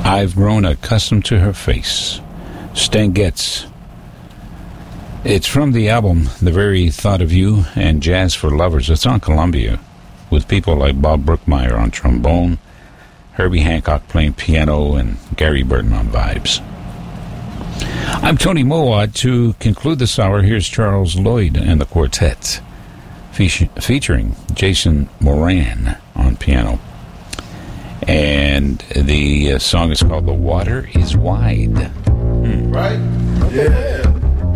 I've grown accustomed to her face. Stan Getz. It's from the album The Very Thought of You and Jazz for Lovers. It's on Columbia, with people like Bob Brookmeyer on trombone, Herbie Hancock playing piano, and Gary Burton on vibes. I'm Tony Mowat. To conclude this hour, here's Charles Lloyd and the Quartet, featuring Jason Moran on piano. And the song is called The Water is Wide. Right? Yeah.